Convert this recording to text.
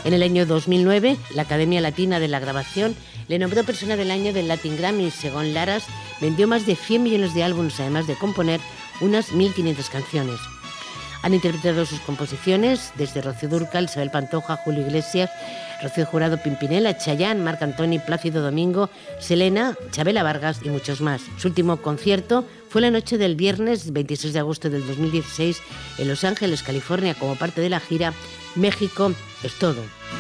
En el año 2009, la Academia Latina de la Grabación le nombró Persona del Año del Latin Grammy. Según Laras, vendió más de 100 millones de álbumes, además de componer unas 1.500 canciones. Han interpretado sus composiciones desde Rocío Dúrcal, Isabel Pantoja, Julio Iglesias, Rocío Jurado, Pimpinela, Chayanne, Marc Antoni, Plácido Domingo, Selena, Chabela Vargas y muchos más. Su último concierto fue la noche del viernes 26 de agosto del 2016 en Los Ángeles, California, como parte de la gira México es todo.